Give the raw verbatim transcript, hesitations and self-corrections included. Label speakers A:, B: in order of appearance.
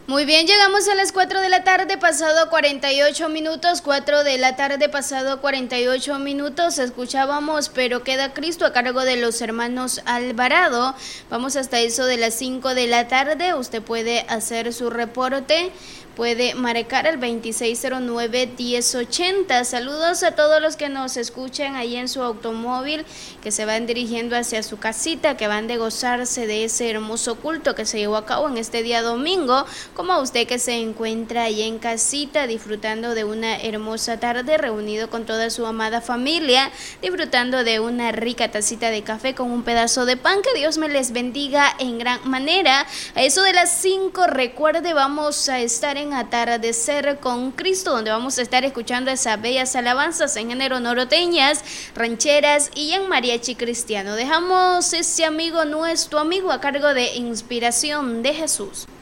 A: Muy bien, llegamos a las cuatro de la tarde, pasado cuarenta y ocho minutos, cuatro de la tarde, pasado cuarenta y ocho minutos, escuchábamos Pero queda Cristo a cargo de los hermanos Alvarado. Vamos hasta eso de las cinco de la tarde, usted puede hacer su reporte, puede marcar el veintiséis cero nueve, diez ochenta. Saludos a todos los que nos escuchan ahí en su automóvil, que se van dirigiendo hacia su casita, que van de gozarse de ese hermoso culto que se llevó a cabo en este día domingo, como a usted que se encuentra ahí en casita disfrutando de una hermosa tarde, reunido con toda su amada familia, disfrutando de una rica tacita de café con un pedazo de pan. Que Dios me les bendiga en gran manera. A eso de las cinco, recuerde, vamos a estar en Atardecer con Cristo, donde vamos a estar escuchando esas bellas alabanzas en género norteñas, rancheras y en mariachi cristiano. Dejamos ese amigo nuestro amigo a cargo de Inspiración de Jesús.